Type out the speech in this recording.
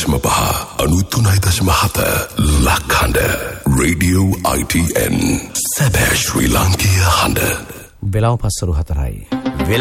93.7 ලක්හඬ Radio ITN සැබෑ ශ්‍රී ලාංකීය හඬ. වෙලාව පස්සරු 4යි.